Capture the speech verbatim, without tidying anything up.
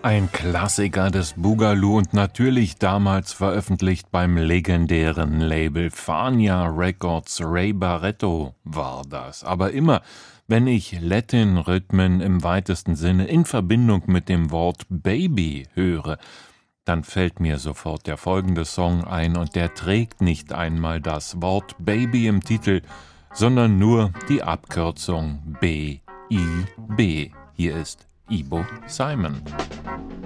Ein Klassiker des Boogaloo und natürlich damals veröffentlicht beim legendären Label Fania Records. Ray Barretto war das. Aber immer, wenn ich Latin-Rhythmen im weitesten Sinne in Verbindung mit dem Wort Baby höre, dann fällt mir sofort der folgende Song ein und der trägt nicht einmal das Wort Baby im Titel, sondern nur die Abkürzung B I B. Hier ist Ibo Simon.